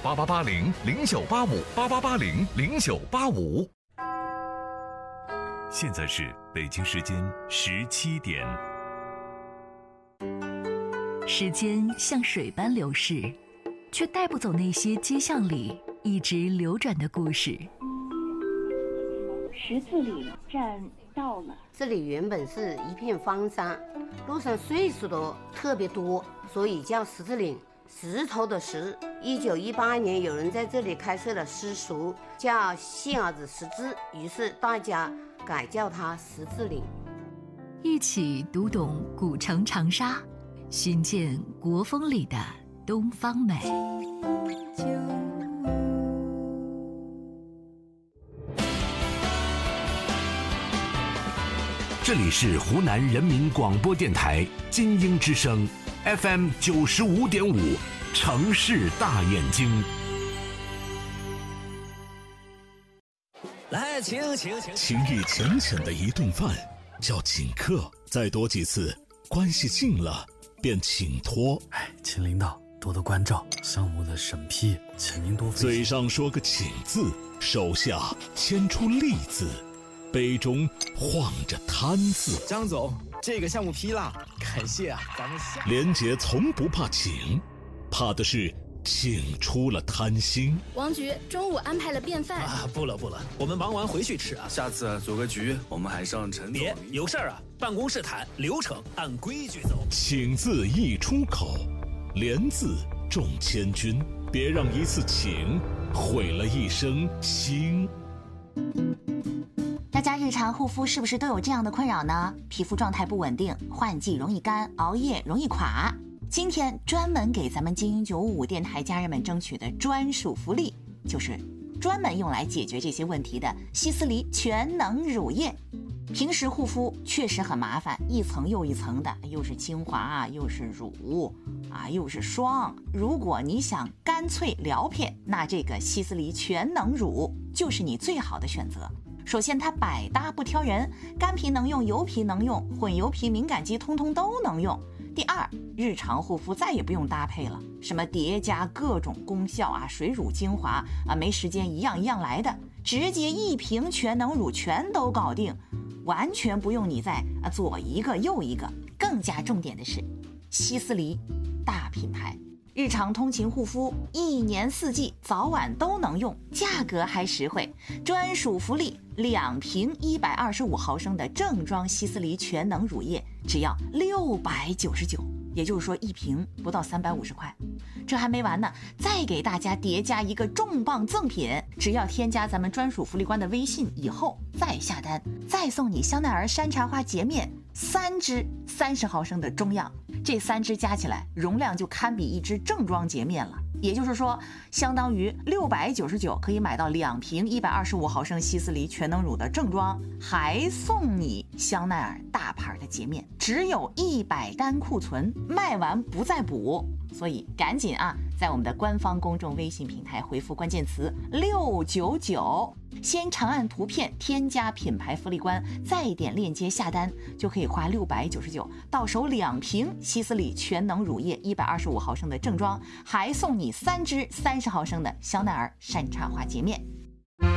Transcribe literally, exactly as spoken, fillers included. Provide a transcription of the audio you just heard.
八八八零零九八五八八八零零九八五。 现在是北京时间十七点。 时间像水般流逝，却带不走那些街巷里一直流转的故事。 十字岭站到了， 这里原本是一片荒山，路上岁数都特别多，所以叫十字岭。石头的石。一九一八年，有人在这里开设了私塾，叫杏儿子识字，于是大家改叫它十字岭。 一起读懂古城长沙，寻见国风里的东方美。 这里是湖南人民广播电台金鹰之声 F M 九十五点五，城市大眼睛。 来，请请请。 情谊浅浅的一顿饭叫请客，再多几次，关系近了便请托。 哎，请领导多多关照，项目的审批，请您多费心。 嘴上说个请字，手下牵出利字，杯中晃着贪字。 张总，这个项目批了，感谢啊，咱们下。 连杰从不怕请，怕的是请出了贪心。 王局中午安排了便饭啊，不了不了，我们忙完回去吃啊。下次组个局，我们还上陈总。别有事儿啊，办公室谈，流程按规矩走。 请字一出口，连字重千钧，别让一次请毁了一生心。 大家日常护肤是不是都有这样的困扰呢？皮肤状态不稳定，换季容易干，熬夜容易垮。今天专门给咱们金鹰九五五电台家人们争取的专属福利，就是专门用来解决这些问题的希思黎全能乳液。平时护肤确实很麻烦，一层又一层的，又是精华，又是乳啊，又是霜。如果你想干脆撩撇，那这个希思黎全能乳就是你最好的选择。首先它百搭不挑人，干皮能用，油皮能用，混油皮敏感肌通通都能用。第二，日常护肤再也不用搭配了，什么叠加各种功效啊，水乳精华啊，没时间一样一样来的，直接一瓶全能乳全都搞定，完全不用你再啊左一个右一个。更加重点的是，希思黎大品牌，日常通勤护肤，一年四季早晚都能用，价格还实惠，专属福利，两瓶一百二十五毫升的正装希思黎全能乳液，只要六百九十九，也就是说一瓶不到三百五十块。这还没完呢，再给大家叠加一个重磅赠品，只要添加咱们专属福利官的微信以后再下单，再送你香奈儿山茶花洁面三支三十毫升的中样，这三支加起来容量就堪比一支正装洁面了。也就是说，相当于六百九十九可以买到两瓶一百二十五毫升希思黎全能乳的正装，还送你香奈儿大牌的洁面，只有一百单库存，卖完不再补。所以赶紧啊，在我们的官方公众微信平台回复关键词六九九，先长按图片添加品牌福利官，再点链接下单，就可以花六百九十九到手两瓶希思黎全能乳液一百二十五毫升的正装，还送你三支三十毫升的香奈儿山茶花洁面。